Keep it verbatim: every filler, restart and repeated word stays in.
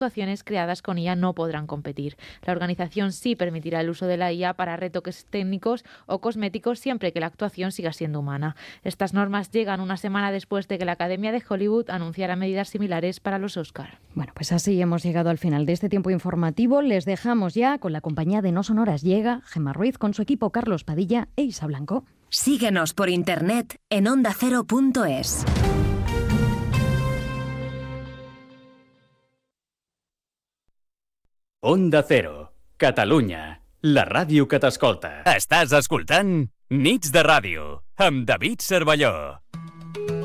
actuaciones creadas con I A no podrán competir. La organización sí permitirá el uso de la I A para retoques técnicos o cosméticos siempre que la actuación siga siendo humana. Estas normas llegan una semana después de que la Academia de Hollywood anunciara medidas similares para los Oscar. Bueno, pues así hemos llegado al final de este tiempo informativo. Les dejamos ya con la compañía de No Sonoras. Llega Gemma Ruiz con su equipo Carlos Padilla e Isa Blanco. Síguenos por internet en onda cero punto es. Onda Cero, Catalunya, la ràdio que t'escolta. Estàs escoltant Nits de Ràdio, amb David Cervelló.